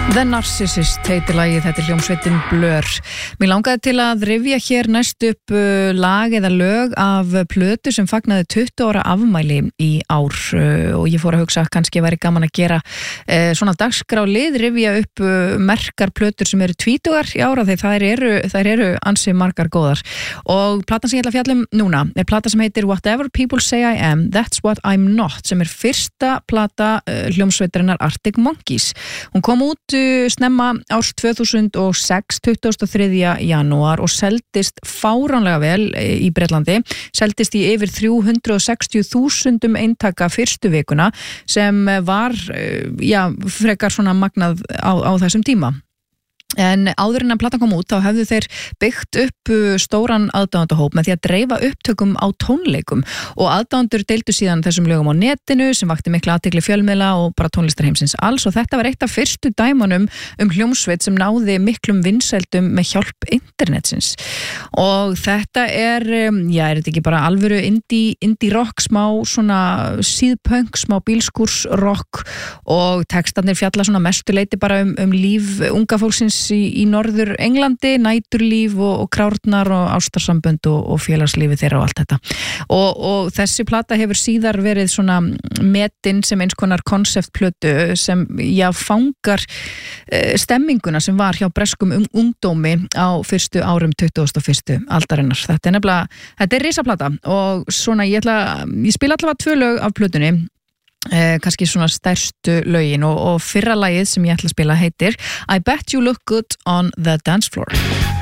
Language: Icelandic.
The Narcissist heitir lagið, þetta hljómsveitin Blur. Mér langaði til að rifja hér næst upp lag eða lög af plötu sem fagnaði 20 ára afmæli í ár og ég fór að hugsa að kannski væri gaman að gera svona dagskrálið, rifja upp merkar plötur sem eru 20 í ára þegar þær eru ansi margar góðar. Og platan sem ég ætla að fjalla um núna er plata sem heitir Whatever People Say I Am, That's What I'm Not, sem er fyrsta plata hljómsveitarinnar Arctic Monkeys. Hún kom út snemma árs 2006, 23. janúar og seldist fáránlega vel í Bretlandi, seldist í yfir 360.000 eintaka fyrstu vikuna sem var frekar svona magnað á þessum tíma. En áður en að platan kom út þá hefðu þeir byggt upp stóran aðdáendahóp með því að dreifa upptökum á tónleikum og aðdáendur deildu síðan þessum lögum á netinu sem vakti mikla athygli fjölmiðla og bara tónlistarheimsins alls og þetta var eitt af fyrstu dæmunum hljómsveit sem náði miklum vinsældum með hjálp internetsins og þetta er þetta ekki bara alvöru indie rock, smá svona síðpunk, smá bílskúrsrock og textarnir fjalla svona mestuleiti bara líf unga fólksins í norður Englandi, næturlíf og krárnar og ástarsambönd og félagslífi þeirra og allt þetta og þessi plata hefur síðar verið svona metin sem eins konar konceptplötu sem fangar stemminguna sem var hjá breskum ungdómi á fyrstu árum 21. aldarinnar. Þetta er risaplata og svona ég spila allavega 2 lög af plötunni, kannski svona stærstu lögin og fyrra lagið sem ég ætla að spila heitir I Bet You Look Good on the Dance Floor.